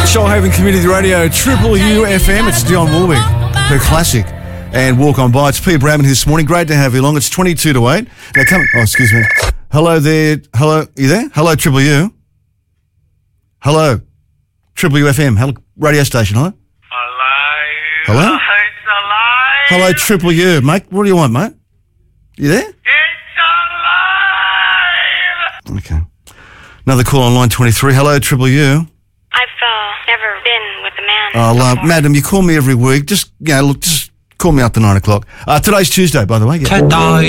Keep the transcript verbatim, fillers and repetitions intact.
Shoalhaven Community Radio, Triple U F M. It's Dionne Warwick, her classic, and Walk On By. It's Peter Bradman here this morning. Great to have you along. It's twenty-two to eight. Now come. Oh, excuse me. Hello there. Hello. Are you there? Hello, Triple U. Hello, Triple U F M. Hello, radio station. Hello. Hello. Hello. It's alive. Hello, Triple U, mate. What do you want, mate? You there? It's alive. Okay. Another call on line twenty-three. Hello, Triple U. I've uh, never been with a man. Oh, uh, before. madam, you call me every week. Just, you know, look, just call me up to nine o'clock. Uh, today's Tuesday, by the way. Yeah. Today